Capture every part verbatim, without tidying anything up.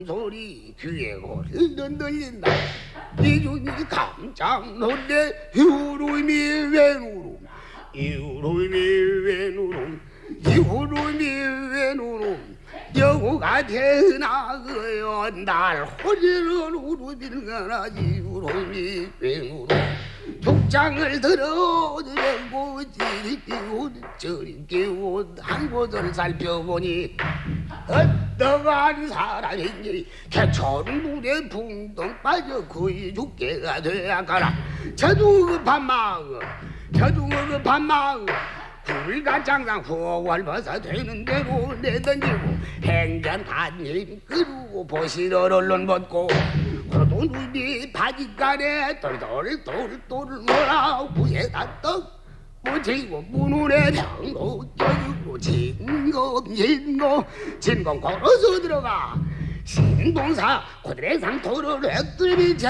소리 귀에 골든 들린다. 이준이 깜짝 놀래. 유루미 웬우루 유루미 웬우루 유루미 웬우루 여우가 태어나고요. 날 호리를 우르비는거나 유루미 웬우루 족장을 들어들고 지리끼고 저리끼고 한 곳을 살펴보니 어떠한 사람인지 개천물에 붕덩 빠져 거의 죽게가 되어가라. 저두급한 마음 저두급한 마음 굴가 장상 후월 벗어 되는 대로 내던지고 행전 한입 끄르고 보시를 얼른 벗고 그래도 눈이 바지간에 똘똘똘똘 놀아 부에다 떡 묻히고 문운에 병도 껴주고 진공 진공 진공 걸어서 들어가 신동사 고드레 상토를 획들비쳐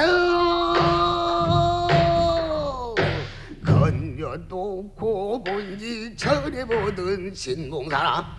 건여도 고본지 전해보던 신봉사라.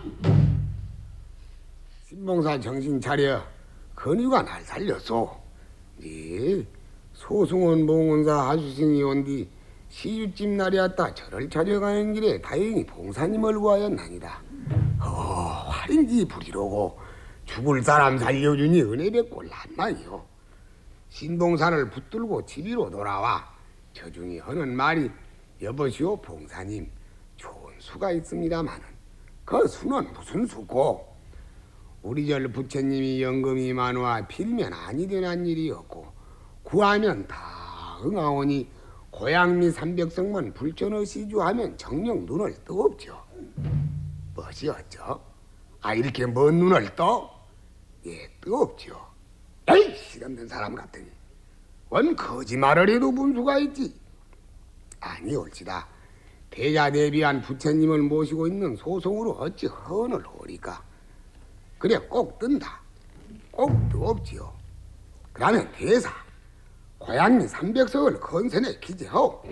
신봉사 정신 차려. 건유가 날 살렸소. 네 소승원 봉원사 하수승이 온뒤 시주집 날이었다. 절을 찾아가는 길에 다행히 봉사님을 구하였나니다. 어, 활인지 부리로고 죽을 사람 살려주니 은혜 뵙고 란만이요. 신봉사를 붙들고 집으로 돌아와 저중에 하는 말이 여보시오 봉사님 좋은 수가 있습니다마는 그 수는 무슨 수고 우리 절 부처님이 영금이 많아 빌면 아니 되는 일이었고 구하면 다 응하오니 고향미 삼백성만 불천어 시주하면 정녕 눈을 뜨겁죠. 뭐지 어쩌? 아 이렇게 먼 눈을 떠? 예 뜨겁죠. 에이 실없는 사람 같으니 원 거짓말을 해도 분수가 있지. 아니 옳지다. 대자대비한 부처님을 모시고 있는 소송으로 어찌 헌을 하리까. 그래 꼭 뜬다. 꼭 뜨겁지요. 그러면 대사 고향리 삼백석을 건선에 기재하오.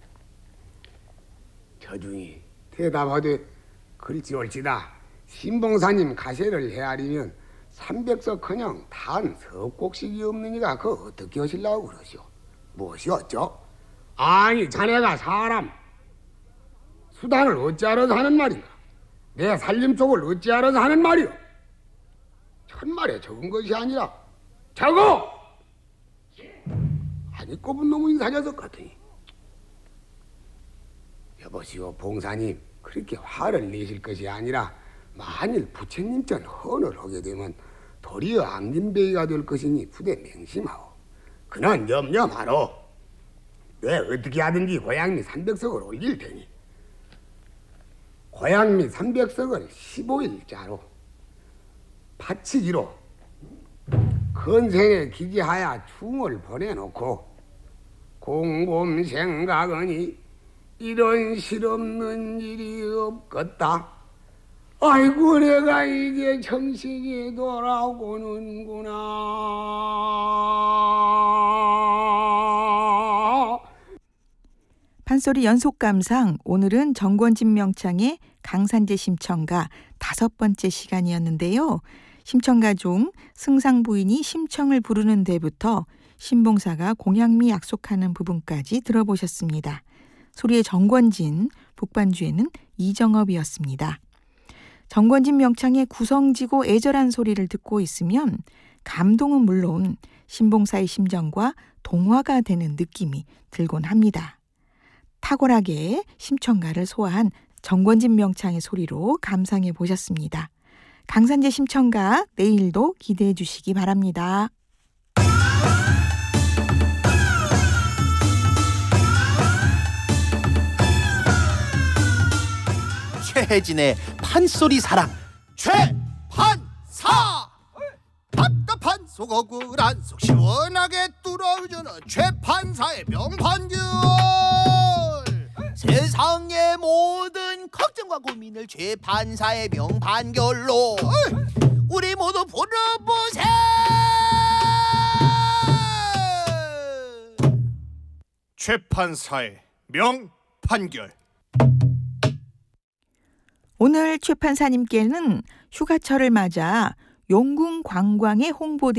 저중이 대답하되 글지 옳지다. 신봉사님 가세를 헤아리면 삼백석커녕 단 석곡식이 없느니가 그 어떻게 하시려고 그러시오. 무엇이 어쩌? 아니 자네가 사람 수단을 어찌 알아서 하는 말인가? 내 살림 속을 어찌 알아서 하는 말이오? 천말에 적은 것이 아니라 적어! 아니 꼽은 놈의 사자석 같으니. 여보시오 봉사님 그렇게 화를 내실 것이 아니라 만일 부처님 전 헌을 하게 되면 도리어 앙진배기가 될 것이니 부대 맹심하오. 그는 염려마로. 내 어떻게 하든지 고향미 삼백석을 올릴 테니 고향미 삼백석을 십오일자로 바치기로 건생에 기기하여 충을 보내놓고 공범 생각하니 이런 실없는 일이 없겠다. 아이고 내가 이제 정신이 돌아오는구나. 판소리 연속감상 오늘은 정권진 명창의 강산제 심청가 다섯 번째 시간이었는데요. 심청가 중 승상 부인이 심청을 부르는 데부터 신봉사가 공양미 약속하는 부분까지 들어보셨습니다. 소리의 정권진, 북반주에는 이정업이었습니다. 정권진 명창의 구성지고 애절한 소리를 듣고 있으면 감동은 물론 신봉사의 심정과 동화가 되는 느낌이 들곤 합니다. 탁월하게 심청가를 소화한 정권진 명창의 소리로 감상해 보셨습니다. 강산제 심청가 내일도 기대해 주시기 바랍니다. 최혜진의 판소리 사랑 최판사 답답한 속 억울한 속 시원하게 뚫어주는 최판사의 명판결 세상의 모든 걱정과 고민을 최판사의 명판결로 우리 모두 부르보세. 최판사의 명판결. 오늘 최 판사님께는 휴가철을 맞아 용궁 관광의 홍보대